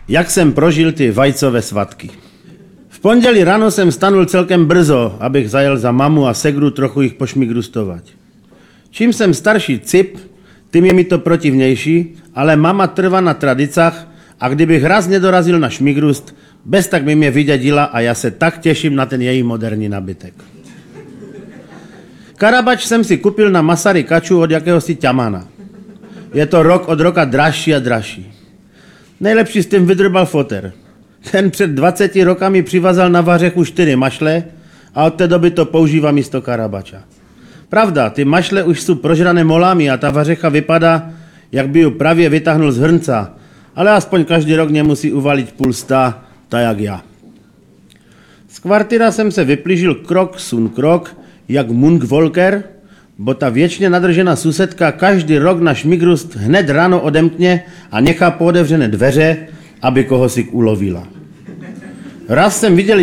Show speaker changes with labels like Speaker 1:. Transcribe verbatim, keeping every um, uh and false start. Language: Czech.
Speaker 1: Jak jsem prožil ty vajcové svatky. V pondělí ráno jsem stanul celkem brzo, abych zajel za mamu a segru trochu jich pošmigrustovat. Čím jsem starší cip, tím je mi to protivnější, ale mama trvá na tradicách a kdybych raz nedorazil na šmigrust, bez tak by mě vydědila a já se tak těším na ten její moderní nabytek. Karabač jsem si kupil na Masary kaču od jakéhosi ťamana. Je to rok od roka dražší a dražší. Nejlepší s tím vydrbal foter. Ten před dvaceti rokami přivazal na vařechu čtyři mašle a od té doby to používá místo karabača. Pravda, ty mašle už jsou prožrané molami a ta vařecha vypadá, jak by ju právě vytáhnul z hrnca, ale aspoň každý rok nemusí uvalit půl sta, tak jak já. Z kvartyra jsem se vyplížil krok sun krok, jak Munk Volker, bo ta věčně nadržená susedka každý rok na šmigrust hned ráno odemkne a nechá pootevřené dveře, aby koho si ulovila. Raz jsem viděl